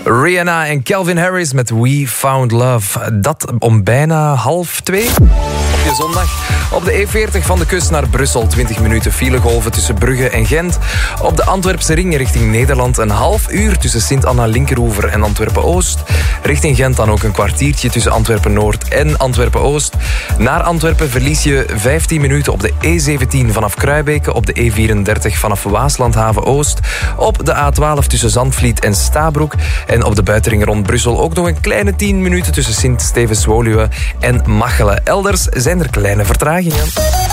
Rihanna en Calvin Harris met We Found Love. Dat om bijna 1:30. Op je zondag. Op de E40 van de kust naar Brussel 20 minuten filegolven tussen Brugge en Gent. Op de Antwerpse ring richting Nederland een half uur tussen Sint-Anna Linkeroever en Antwerpen-Oost. Richting Gent dan ook een kwartiertje tussen Antwerpen-Noord en Antwerpen-Oost. Naar Antwerpen verlies je 15 minuten op de E17 vanaf Kruibeke, op de E34 vanaf Waaslandhaven-Oost, op de A12 tussen Zandvliet en Stabroek en op de buitenring rond Brussel ook nog een kleine 10 minuten tussen Sint-Stevens-Woluwe en Machelen. Elders zijn er kleine vertragingen.